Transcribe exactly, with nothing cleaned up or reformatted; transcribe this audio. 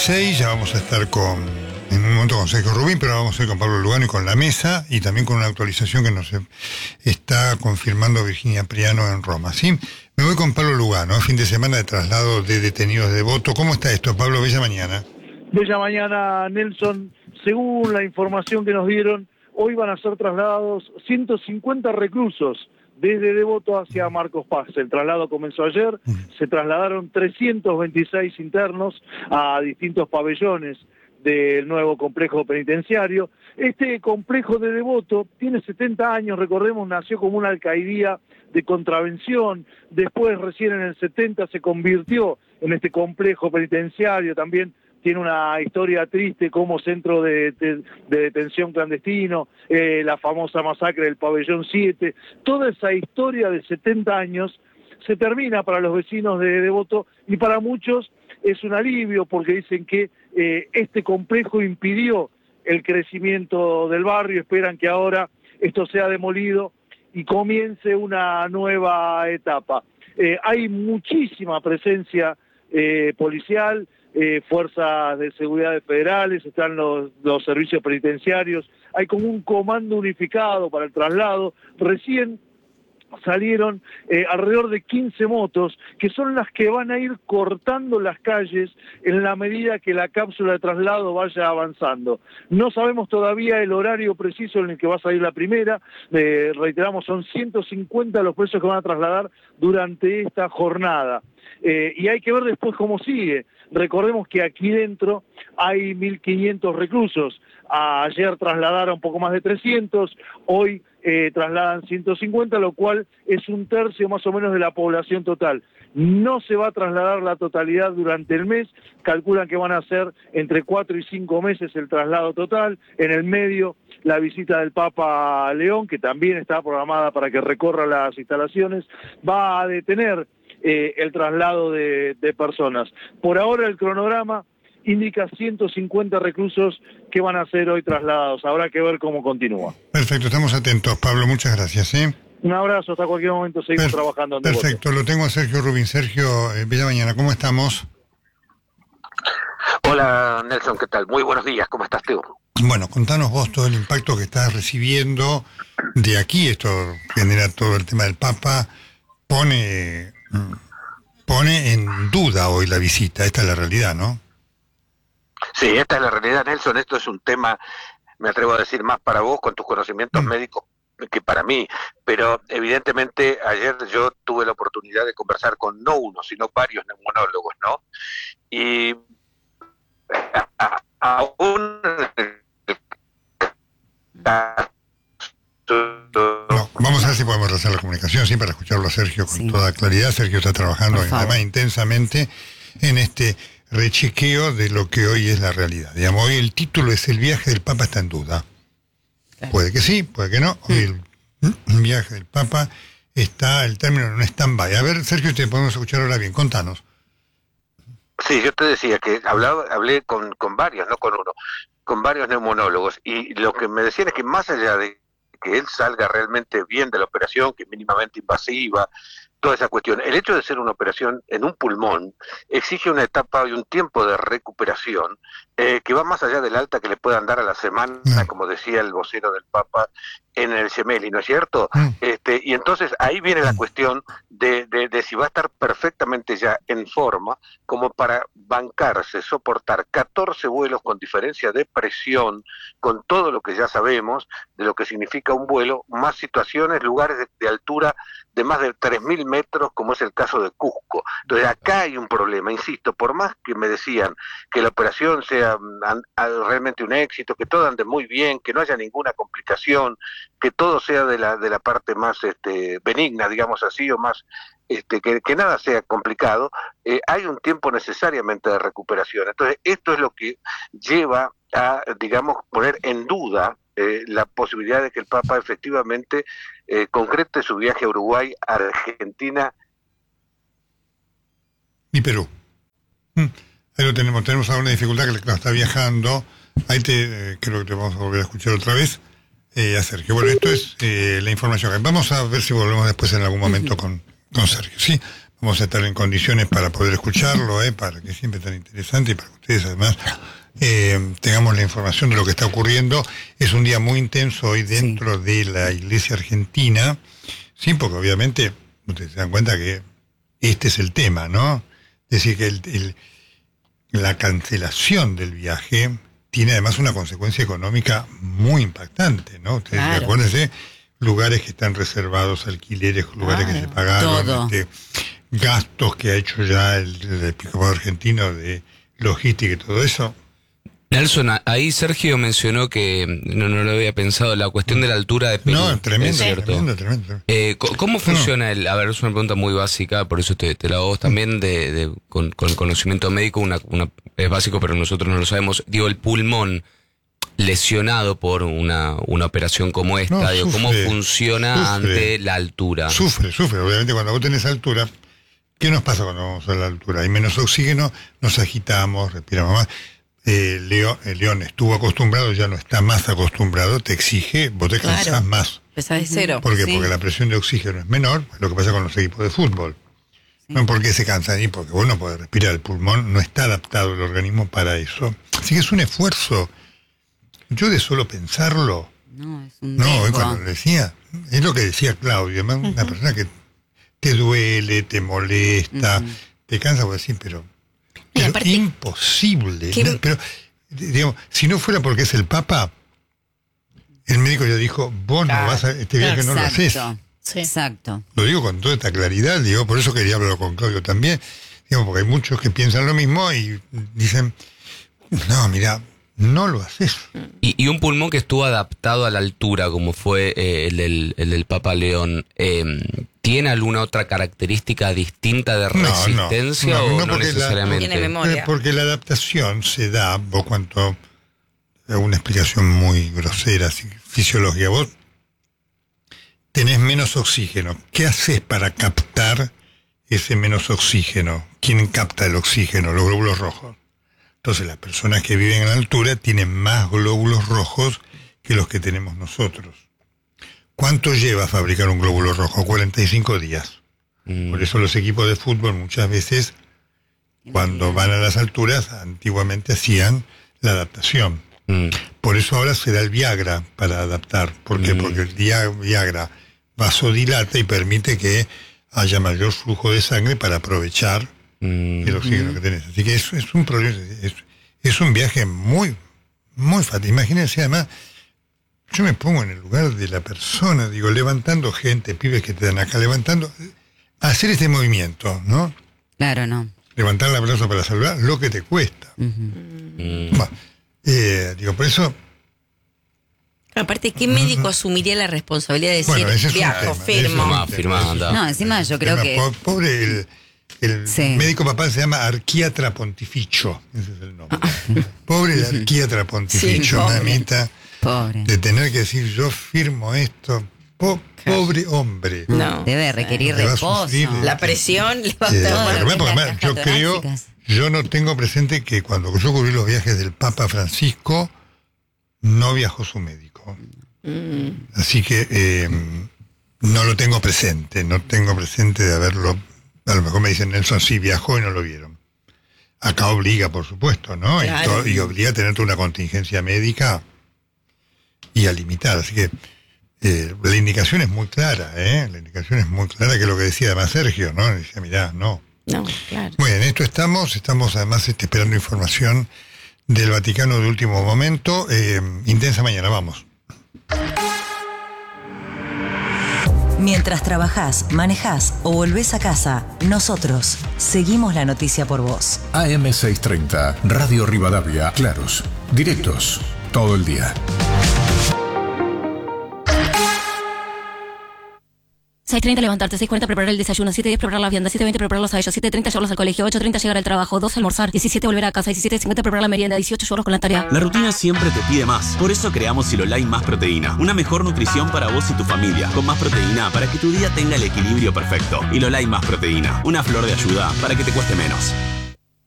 dieciséis, ya vamos a estar con, en un momento con Sergio Rubín, pero vamos a ir con Pablo Lugano y con la mesa, y también con una actualización que nos está confirmando Virginia Priano en Roma, ¿sí? Me voy con Pablo Lugano, fin de semana de traslado de detenidos de Devoto. ¿Cómo está esto, Pablo? Bella mañana. Bella mañana, Nelson. Según la información que nos dieron, hoy van a ser trasladados ciento cincuenta reclusos desde Devoto hacia Marcos Paz. El traslado comenzó ayer, se trasladaron trescientos veintiséis internos a distintos pabellones del nuevo complejo penitenciario. Este complejo de Devoto tiene setenta años, recordemos, nació como una alcaidía de contravención, después recién en el setenta se convirtió en este complejo penitenciario, también tiene una historia triste como centro de, de, de detención clandestino, eh, la famosa masacre del pabellón siete, toda esa historia de setenta años se termina para los vecinos de Devoto y para muchos es un alivio porque dicen que eh, este complejo impidió el crecimiento del barrio, esperan que ahora esto sea demolido y comience una nueva etapa. Eh, hay muchísima presencia eh, policial, Eh, fuerzas de seguridad federales, están los, los servicios penitenciarios, hay como un comando unificado para el traslado. Recién salieron eh, alrededor de quince motos, que son las que van a ir cortando las calles en la medida que la cápsula de traslado vaya avanzando. No sabemos todavía el horario preciso en el que va a salir la primera, eh, reiteramos, son ciento cincuenta los presos que van a trasladar durante esta jornada. Eh, y hay que ver después cómo sigue. Recordemos que aquí dentro hay mil quinientos reclusos. Ayer trasladaron un poco más de trescientos, hoy eh, trasladan ciento cincuenta, lo cual es un tercio más o menos de la población total. No se va a trasladar la totalidad durante el mes, calculan que van a ser entre cuatro y cinco meses el traslado total. En el medio, la visita del Papa a León, que también está programada para que recorra las instalaciones, va a detener Eh, el traslado de, de personas. Por ahora el cronograma indica ciento cincuenta reclusos que van a ser hoy trasladados. Habrá que ver cómo continúa. Perfecto, estamos atentos, Pablo, muchas gracias. ¿eh? Un abrazo, hasta cualquier momento seguimos per trabajando. En perfecto, lo tengo a Sergio Rubín. Sergio, eh, bella mañana, ¿cómo estamos? Hola Nelson, ¿qué tal? Muy buenos días, ¿cómo estás tú? Bueno, contanos vos todo el impacto que estás recibiendo de aquí. Esto genera todo el tema del Papa, pone... pone en duda hoy la visita, esta es la realidad, ¿no? Sí, esta es la realidad, Nelson, esto es un tema, me atrevo a decir, más para vos con tus conocimientos mm. médicos que para mí, pero evidentemente ayer yo tuve la oportunidad de conversar con no uno, sino varios neumonólogos, ¿no? Y aún... No, vamos a ver si podemos hacer la comunicación, sí, para escucharlo a Sergio con sí. toda claridad. Sergio está trabajando además intensamente en este rechequeo de lo que hoy es la realidad. Digamos, hoy el título es El viaje del Papa está en duda. Claro. Puede que sí, puede que no. Hoy el, el viaje del Papa está, el término en un stand-by. A ver, Sergio, te podemos escuchar ahora bien, contanos. Sí, yo te decía que hablaba, hablé con, con varios, no con uno, con varios neumonólogos, y lo que me decían es que más allá de que él salga realmente bien de la operación, que es mínimamente invasiva, toda esa cuestión. El hecho de ser una operación en un pulmón exige una etapa y un tiempo de recuperación eh, que va más allá del alta que le puedan dar a la semana, mm. como decía el vocero del Papa en el Gemelli, ¿no es cierto? Mm. Este, y entonces ahí viene la cuestión de, de, de si va a estar perfectamente ya en forma como para bancarse, soportar catorce vuelos con diferencia de presión, con todo lo que ya sabemos de lo que significa un vuelo, más situaciones, lugares de, de altura de más de tres mil metros, como es el caso de Cusco. Entonces acá hay un problema, insisto, por más que me decían que la operación sea an, an, realmente un éxito, que todo ande muy bien, que no haya ninguna complicación, que todo sea de la de la parte más este, benigna, digamos así, o más este, que, que nada sea complicado, eh, hay un tiempo necesariamente de recuperación. Entonces esto es lo que lleva a, digamos, poner en duda Eh, la posibilidad de que el Papa efectivamente eh, concrete su viaje a Uruguay, a Argentina y Perú. Mm. Ahí lo tenemos, tenemos ahora una dificultad que claro, está viajando. Ahí te eh, creo que te vamos a volver a escuchar otra vez. Eh, a Sergio. Bueno, esto es eh, la información. Vamos a ver si volvemos después en algún momento con, con Sergio. Sí. vamos a estar en condiciones para poder escucharlo, eh, para que siempre tan interesante y para que ustedes además eh, tengamos la información de lo que está ocurriendo. Es un día muy intenso hoy dentro sí. de la Iglesia Argentina, sí, porque obviamente ustedes se dan cuenta que este es el tema, ¿no? Es decir, que el, el, la cancelación del viaje tiene además una consecuencia económica muy impactante, ¿no? Ustedes claro. acuérdense, lugares que están reservados, alquileres, lugares claro. que se pagaron, este, gastos que ha hecho ya el, el Episcopado argentino de logística y todo eso. Nelson, ahí Sergio mencionó que, no, no lo había pensado, la cuestión de la altura de Perú. No, tremendo, es cierto. tremendo, tremendo. Eh, ¿Cómo funciona el, a ver, es una pregunta muy básica, por eso te, te la hago también, de, de, con, con conocimiento médico, una, una, es básico, pero nosotros no lo sabemos. Digo, el pulmón lesionado por una, una operación como esta, no, digo, sufre, ¿cómo funciona sufre, ante la altura? Sufre, sufre, obviamente cuando vos tenés altura, ¿qué nos pasa cuando vamos a la altura? Hay menos oxígeno, nos agitamos, respiramos más. Eh, Leo, el León estuvo acostumbrado, ya no está más acostumbrado, te exige, vos te cansás claro. más. Pesa de cero. ¿Por qué? Sí. Porque la presión de oxígeno es menor, lo que pasa con los equipos de fútbol. Sí. No porque se cansan, ni porque vos no podés respirar, el pulmón no está adaptado el organismo para eso. Así que es un esfuerzo. Yo de solo pensarlo, no, es un no, es cuando le decía, es lo que decía Claudio, una uh-huh. persona que te duele, te molesta, uh-huh. te cansa, vos decís, pero... Pero aparte, imposible. ¿Qué? No, pero, digamos, si no fuera porque es el Papa, el médico ya dijo, vos no ah, vas a, este viaje exacto, no lo haces. Sí. Exacto. Lo digo con toda esta claridad, digo, por eso quería hablar con Claudio también, digamos, porque hay muchos que piensan lo mismo y dicen, no, mira, no lo haces. Y, y un pulmón que estuvo adaptado a la altura, como fue eh, el, del, el del Papa León, eh, ¿tiene alguna otra característica distinta de resistencia no, no, no, no, o no necesariamente? La, tiene memoria. Porque la adaptación se da, vos cuanto, una explicación muy grosera, fisiología, vos tenés menos oxígeno. ¿Qué haces para captar ese menos oxígeno? ¿Quién capta el oxígeno? Los glóbulos rojos. Entonces las personas que viven en la altura tienen más glóbulos rojos que los que tenemos nosotros. ¿Cuánto lleva fabricar un glóbulo rojo? cuarenta y cinco días. Mm. Por eso los equipos de fútbol muchas veces, cuando van a las alturas, antiguamente hacían la adaptación. Mm. Por eso ahora se da el Viagra para adaptar. ¿Por qué? Mm. Porque el Viagra vasodilata y permite que haya mayor flujo de sangre para aprovechar mm. el oxígeno mm. que tenés. Así que es, es un problema, es, es un viaje muy, muy fácil. Imagínense además... Yo me pongo en el lugar de la persona, digo, levantando gente, pibes que te dan acá, levantando, hacer este movimiento, ¿no? Claro, no. Levantar la brazo para salvar, lo que te cuesta. Uh-huh. Mm. Bueno, eh, digo, por eso... Aparte, ¿qué médico uh-huh. asumiría la responsabilidad de decir, bueno, ese es viajo, tema, firmo? Firma, no, encima yo creo que... Pobre, el, el sí. médico papal se llama arquiatra pontificio, ese es el nombre. Pobre el arquiatra pontificio, sí, mamita... Pobre. De tener que decir, yo firmo esto. Po, pobre hombre. No. Debe requerir reposo. La presión le va a estar. Eh, yo creo, yo no tengo presente que cuando yo cubrí los viajes del Papa Francisco, no viajó su médico. Mm. Así que eh, no lo tengo presente. No tengo presente de haberlo. A lo mejor me dicen, Nelson, sí viajó y no lo vieron. Acá obliga, por supuesto, ¿no? Claro. Y, to, y obliga a tener toda una contingencia médica y a limitar, así que eh, la indicación es muy clara, ¿eh? La indicación es muy clara, que es lo que decía además Sergio, ¿no? Decía, mirá, no. No, claro. Muy bien, en esto estamos, estamos además este, esperando información del Vaticano de último momento. Eh, intensa mañana, vamos. Mientras trabajás, manejás o volvés a casa, nosotros seguimos la noticia por vos. A M seiscientos treinta, Radio Rivadavia, claros, directos, todo el día. seis treinta levantarte, seis cuarenta preparar el desayuno, siete diez preparar la vianda, siete veinte prepararlos a ellos, siete treinta llevarlos al colegio, ocho treinta llegar al trabajo, doce almorzar, diecisiete volver a casa, diecisiete cincuenta preparar la merienda, dieciocho llevarlos con la tarea. La rutina siempre te pide más, por eso creamos Silolai Más Proteína, una mejor nutrición para vos y tu familia, con más proteína para que tu día tenga el equilibrio perfecto. Silolai Más Proteína, una flor de ayuda para que te cueste menos.